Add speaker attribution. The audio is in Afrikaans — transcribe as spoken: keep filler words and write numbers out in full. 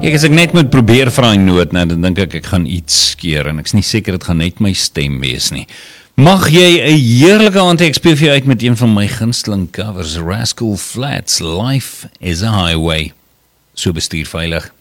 Speaker 1: Kijk, as ek net moet probeer vir daai noot, nou, dan dink ek ek gaan iets keer, en ek is nie seker dit gaan net my stem wees nie. Mag jy 'n heerlike aand hê, ek speel vir jou uit met een van my gunsteling covers, Rascal Flatts, Life is a Highway. So bestuur veilig.